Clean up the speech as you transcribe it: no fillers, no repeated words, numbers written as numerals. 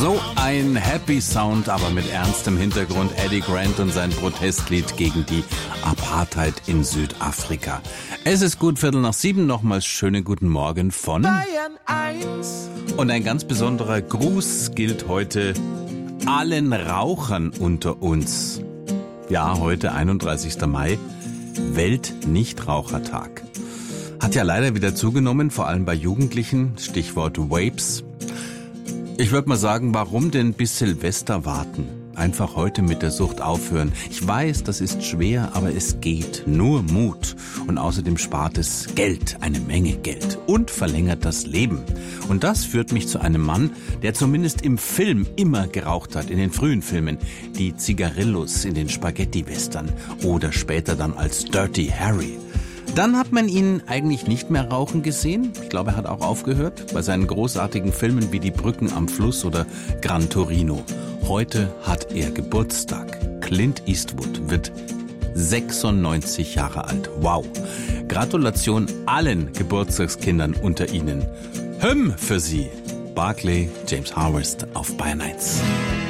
So ein Happy Sound, aber mit ernstem Hintergrund. Eddie Grant und sein Protestlied gegen die Apartheid in Südafrika. Es ist gut 6:15, nochmals schönen guten Morgen von Bayern 1. Und ein ganz besonderer Gruß gilt heute allen Rauchern unter uns. Ja, heute 31. Mai, Welt-Nichtrauchertag. Hat ja leider wieder zugenommen, vor allem bei Jugendlichen, Stichwort Vapes. Ich würde mal sagen, warum denn bis Silvester warten? Einfach heute mit der Sucht aufhören. Ich weiß, das ist schwer, aber es geht. Nur Mut. Und außerdem spart es Geld, eine Menge Geld. Und verlängert das Leben. Und das führt mich zu einem Mann, der zumindest im Film immer geraucht hat, in den frühen Filmen. Die Zigarillos in den Spaghetti-Western oder später dann als Dirty Harry. Dann hat man ihn eigentlich nicht mehr rauchen gesehen. Ich glaube, er hat auch aufgehört bei seinen großartigen Filmen wie Die Brücken am Fluss oder Gran Torino. Heute hat er Geburtstag. Clint Eastwood wird 96 Jahre alt. Wow. Gratulation allen Geburtstagskindern unter Ihnen. Für Sie. Barclay, James Harvest auf Bayern 1.